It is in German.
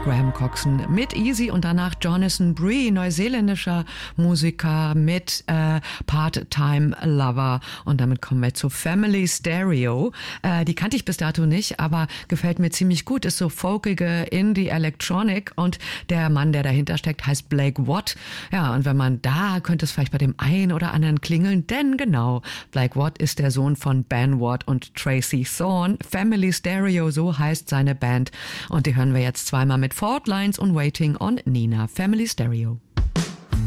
Graham Coxon mit Easy und danach Jonathan Bree, neuseeländischer Musiker mit Part-Time Lover. Und damit kommen wir zu Family Stereo. Die kannte ich bis dato nicht, aber gefällt mir ziemlich gut. Ist so folkige Indie-Electronic und der Mann, der dahinter steckt, heißt Blake Watt. Ja, und wenn man da, könnte es vielleicht bei dem einen oder anderen klingeln, denn genau, Blake Watt ist der Sohn von Ben Watt und Tracy Thorn. Family Stereo, so heißt seine Band. Und die hören wir jetzt zweimal mit Fault Lines und Waiting on Nina. Family Stereo.